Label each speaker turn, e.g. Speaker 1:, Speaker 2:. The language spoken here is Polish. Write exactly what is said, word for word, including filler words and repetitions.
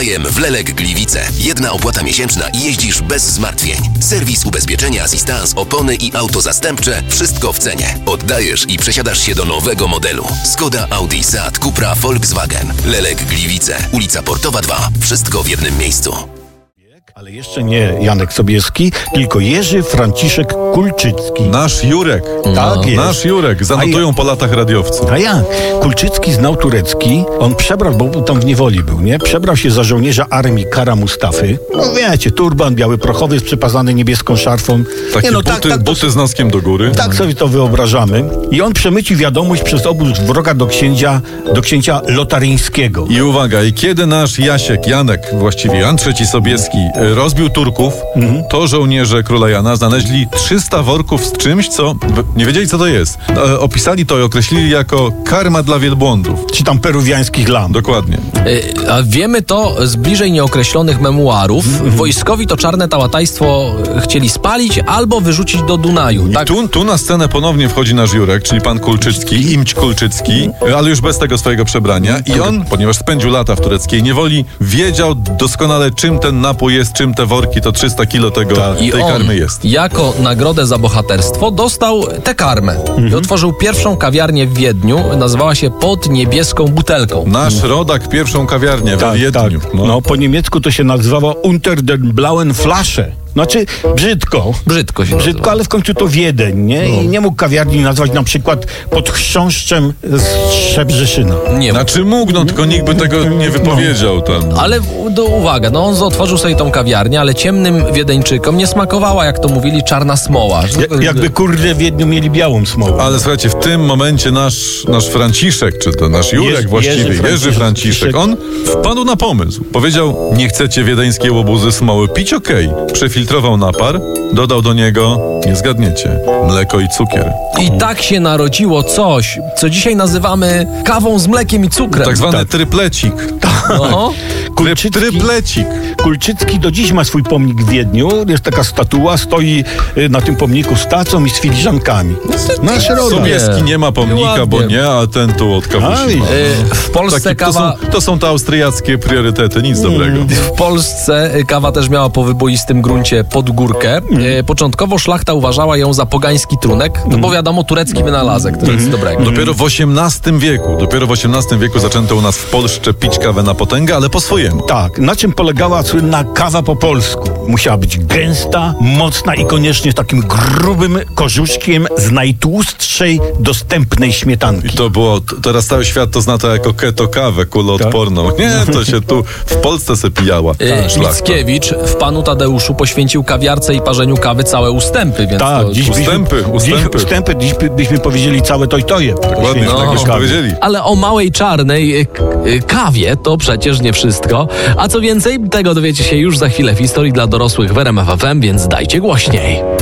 Speaker 1: W Lelek Gliwice. Jedna opłata miesięczna i jeździsz bez zmartwień. Serwis ubezpieczenia, asystans, opony i auto zastępcze. Wszystko w cenie. Oddajesz i przesiadasz się do nowego modelu. Skoda, Audi, Seat, Cupra, Volkswagen. Lelek Gliwice. Ulica Portowa dwa. Wszystko w jednym miejscu.
Speaker 2: Ale jeszcze nie Janek Sobieski, tylko Jerzy Franciszek Kulczycki.
Speaker 3: Nasz Jurek.
Speaker 2: Tak
Speaker 3: no.
Speaker 2: jest.
Speaker 3: Nasz Jurek. Zanotują ja, po latach radiowcy.
Speaker 2: A jak? Kulczycki znał turecki. On przebrał, bo tam w niewoli był, nie? Przebrał się za żołnierza armii Kara Mustafy. No wiecie, turban biały prochowiec przypazany niebieską szarfą.
Speaker 3: Takie
Speaker 2: nie, no,
Speaker 3: buty,
Speaker 2: tak, tak,
Speaker 3: buty z noskiem do góry.
Speaker 2: Tak sobie to wyobrażamy. I on przemycił wiadomość przez obóz wroga do księcia, do księcia Lotaryńskiego.
Speaker 3: I uwaga, i kiedy nasz Jasiek, Janek, właściwie Jan trzeci Sobieski, rozbił Turków, mhm. to żołnierze króla Jana znaleźli trzysta worków z czymś, co nie wiedzieli, co to jest. E, opisali to i określili jako karma dla wielbłądów.
Speaker 2: Czy tam peruwiańskich lam.
Speaker 3: Dokładnie.
Speaker 4: E, a wiemy to z bliżej nieokreślonych memuarów. Mhm. Wojskowi to czarne tałatajstwo chcieli spalić albo wyrzucić do Dunaju.
Speaker 3: I
Speaker 4: tak?
Speaker 3: tu, tu na scenę ponownie wchodzi nasz Jurek, czyli pan Kulczycki, Imć Kulczycki, ale już bez tego swojego przebrania. I on, ponieważ spędził lata w tureckiej niewoli, wiedział doskonale, czym ten napój jest, czym te worki, to trzysta kilo tego,
Speaker 4: Ta.
Speaker 3: tej
Speaker 4: I on,
Speaker 3: karmy jest.
Speaker 4: jako nagrodę za bohaterstwo dostał tę karmę. Mhm. I otworzył pierwszą kawiarnię w Wiedniu. Nazywała się Pod niebieską butelką.
Speaker 3: Nasz rodak pierwszą kawiarnię
Speaker 2: tak,
Speaker 3: w Wiedniu.
Speaker 2: Tak. No. no po niemiecku to się nazywało Unter den blauen Flasche. Znaczy brzydko.
Speaker 4: Brzydko się
Speaker 2: Brzydko, nazywa. Ale w końcu to Wiedeń, nie? I nie mógł kawiarni nazwać na przykład pod chrząszczem z Szczebrzeszyna.
Speaker 4: Nie.
Speaker 3: Znaczy mógł, no tylko nikt by tego nie wypowiedział tam.
Speaker 4: Ale do, uwaga, no on otworzył sobie tą kawiarnię, ale ciemnym Wiedeńczykom nie smakowała, jak to mówili, czarna smoła.
Speaker 2: Ja, jakby kurde w Wiedniu mieli białą smołę.
Speaker 3: Ale słuchajcie, w tym momencie nasz, nasz Franciszek, czy to nasz Jurek
Speaker 2: Jerzy,
Speaker 3: właściwie,
Speaker 2: Jerzy Franciszek,
Speaker 3: Jerzy Franciszek, on wpadł na pomysł. Powiedział, nie chcecie wiedeńskiej łobuzy smoły pić? Okej. Okay. Przefiltrował napar, dodał do niego, nie zgadniecie, mleko i cukier.
Speaker 4: I tak się narodziło coś, co dzisiaj nazywamy kawą z mlekiem i cukrem.
Speaker 3: Tak zwany
Speaker 2: tak.
Speaker 3: tryplecik.
Speaker 4: No.
Speaker 2: Kulczycki,
Speaker 3: Tryplecik.
Speaker 2: Kulczycki do dziś ma swój pomnik w Wiedniu. Jest taka statua, stoi na tym pomniku z tacą i z filiżankami. Nasz rodak.
Speaker 3: Sobieski nie ma pomnika,
Speaker 4: Ładnie.
Speaker 3: bo nie, a ten tu od kawusi ma.
Speaker 4: Yy, w Polsce
Speaker 3: Taki,
Speaker 4: kawa...
Speaker 3: to, są, to są te austriackie priorytety, nic dobrego.
Speaker 4: W Polsce kawa też miała po wyboistym gruncie podgórkę. E, początkowo szlachta uważała ją za pogański trunek, no bo wiadomo, turecki wynalazek, to jest dobrego.
Speaker 3: Dopiero w osiemnastym wieku, dopiero w osiemnastym wieku zaczęto u nas w Polsce pić kawę na potęgę, ale po swojemu.
Speaker 2: Tak, na czym polegała słynna kawa po polsku? Musiała być gęsta, mocna i koniecznie z takim grubym korzuszkiem z najtłustszej dostępnej śmietanki.
Speaker 3: I to było, teraz cały świat to zna to jako keto kawę kuloodporną. Nie, to się tu w Polsce se pijała.
Speaker 4: E, Mickiewicz w Panu Tadeuszu poświęcił kawiarce i parzeniu kawy całe ustępy, więc
Speaker 2: tak,
Speaker 4: to...
Speaker 2: dziś
Speaker 3: ustępy,
Speaker 2: byśmy,
Speaker 3: ustępy.
Speaker 2: Dziś, ustępy, dziś by, byśmy powiedzieli całe to i toje.
Speaker 3: Dokładnie,
Speaker 4: No.
Speaker 3: tak byśmy powiedzieli.
Speaker 4: Ale o małej czarnej k- kawie to przecież nie wszystko. A co więcej, tego dowiecie się już za chwilę w historii dla dorosłych w R M F F M, więc dajcie głośniej.